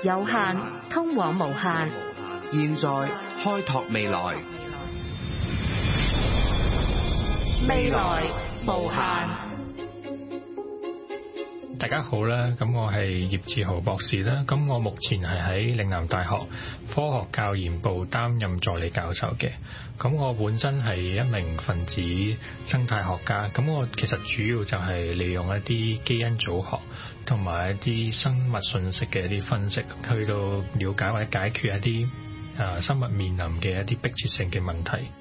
有限通往無限， 現在開拓未來， 未來無限。 大家好啦，咁我係葉志豪博士啦，咁我目前係喺嶺南大學科學教研部擔任助理教授嘅。咁我本身係一名分子生態學家，咁我其實主要就係利用一啲基因組學同埋一啲生物信息嘅一啲分析，去到了解或者解決一啲生物面臨嘅一啲迫切性嘅問題。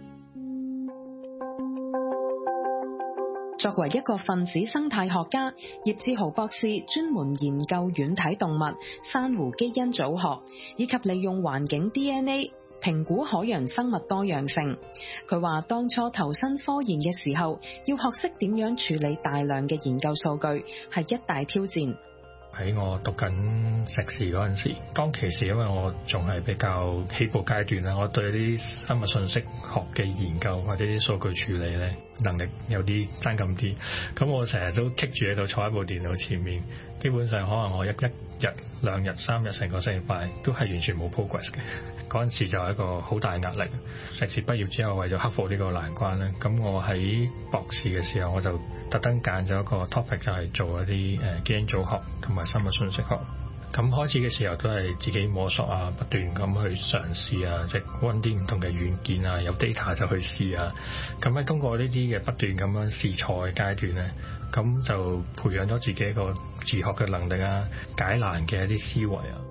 作為一個分子生態學家，葉志豪博士專門研究軟體動物、珊瑚基因組學，以及利用環境 DNA 評估海洋生物多樣性。佢話當初投身科研嘅時候，要學識點樣處理大量嘅研究數據，係一大挑戰。 喺我讀緊碩士嗰陣時，當其時因為我仲係比較起步階段啦，我對啲生物信息學嘅研究或者啲數據處理咧能力有啲爭咁啲，咁我成日都棘住喺度坐喺部電腦前面，基本上可能我一日、兩日、三日成個星期拜都係完全冇 progress 嘅。嗰陣時就係一個好大壓力。碩士畢業之後為咗克服呢個難關咧，咁我喺博士嘅時候我就特登揀咗一個 topic 就係做一啲基因組學同埋生物信息學。咁開始嘅時候都係自己摸索啊，不斷咁去嘗試啊，即係揾啲唔同嘅軟件啊，有 data 就去試啊。咁喺通過呢啲嘅不斷咁樣試錯嘅階段咧，咁就培養咗自己一個自學嘅能力啊，解難嘅一啲思維啊。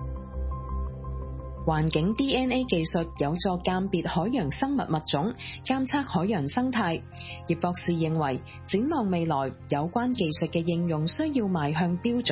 環境 DNA 技術有助鑑別海洋生物物種，監測海洋生態。葉博士認為，展望未來，有關技術嘅應用需要邁向標準。